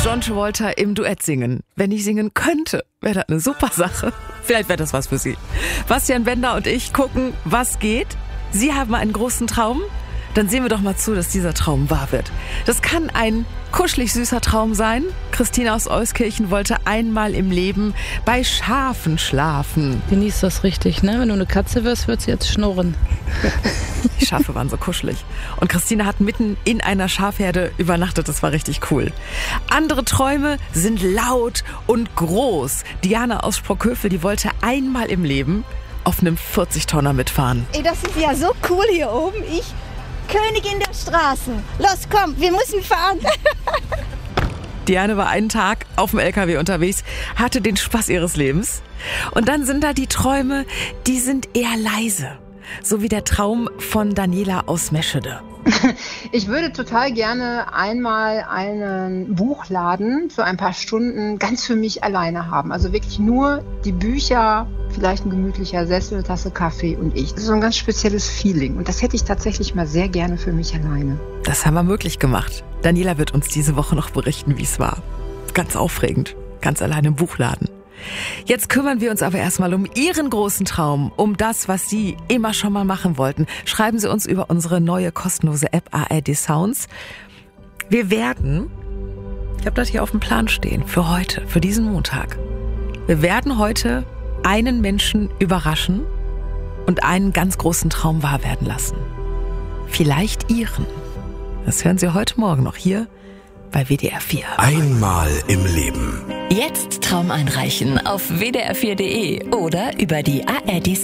John Travolta im Duett singen. Wenn ich singen könnte, wäre das eine super Sache. Vielleicht wäre das was für Sie. Bastian Bender und ich gucken, was geht. Sie haben einen großen Traum? Dann sehen wir doch mal zu, dass dieser Traum wahr wird. Das kann ein kuschelig süßer Traum sein. Christina aus Euskirchen wollte einmal im Leben bei Schafen schlafen. Genieß das richtig, ne? Wenn du eine Katze wirst, wird sie jetzt schnurren. Die Schafe waren so kuschelig. Und Christina hat mitten in einer Schafherde übernachtet. Das war richtig cool. Andere Träume sind laut und groß. Diana aus Sprockhövel, die wollte einmal im Leben auf einem 40-Tonner mitfahren. Ey, das ist ja so cool hier oben. Königin der Straße. Los, komm, wir müssen fahren. Diane war einen Tag auf dem LKW unterwegs, hatte den Spaß ihres Lebens. Und dann sind da die Träume, die sind eher leise. So wie der Traum von Daniela aus Meschede. Ich würde total gerne einmal einen Buchladen für ein paar Stunden ganz für mich alleine haben. Also wirklich nur die Bücher, vielleicht ein gemütlicher Sessel, eine Tasse Kaffee und ich. Das ist so ein ganz spezielles Feeling. Und das hätte ich tatsächlich mal sehr gerne für mich alleine. Das haben wir möglich gemacht. Daniela wird uns diese Woche noch berichten, wie es war. Ganz aufregend. Ganz alleine im Buchladen. Jetzt kümmern wir uns aber erstmal um Ihren großen Traum, um das, was Sie immer schon mal machen wollten. Schreiben Sie uns über unsere neue kostenlose App ARD Sounds. Wir werden, ich habe das hier auf dem Plan stehen, für heute, für diesen Montag. Wir werden heute einen Menschen überraschen und einen ganz großen Traum wahr werden lassen. Vielleicht Ihren. Das hören Sie heute Morgen noch hier bei WDR 4. Einmal im Leben. Jetzt Traum einreichen auf wdr4.de oder über die ARD